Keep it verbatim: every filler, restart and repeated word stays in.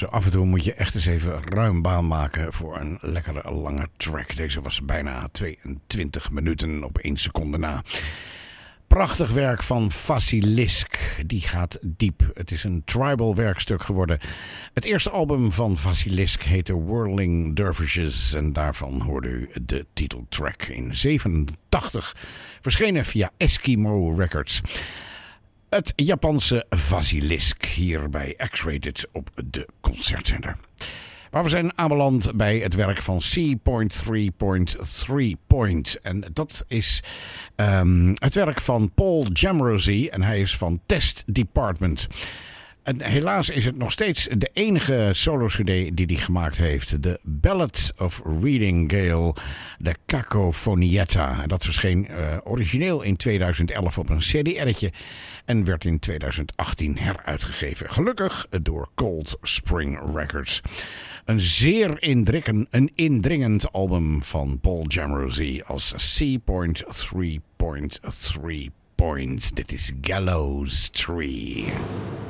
Zo af en toe moet je echt eens even ruim baan maken voor een lekkere lange track. Deze was bijna tweeëntwintig minuten op één seconde na. Prachtig werk van Vasilisk. Die gaat diep. Het is een tribal werkstuk geworden. Het eerste album van Vasilisk heette Whirling Dervishes. En daarvan hoorde u de titeltrack in zevenentachtig. Verschenen via Eskimo Records. Het Japanse Vasilisk hier bij X-Rated op de Concertzender. Maar we zijn aanbeland bij het werk van C drie drie Point. En dat is um, het werk van Paul Jamrozy en hij is van Test Department. En helaas is het nog steeds de enige solo-cd die hij gemaakt heeft. De Ballads of Reading Gale, de Cacofonietta. Dat verscheen uh, origineel in tweeduizend elf op een C D R'tje en werd in tweeduizend achttien heruitgegeven. Gelukkig door Cold Spring Records. Een zeer indringen, een indringend album van Paul Jamrozy als C drie drie Point. Dit is Gallows Tree.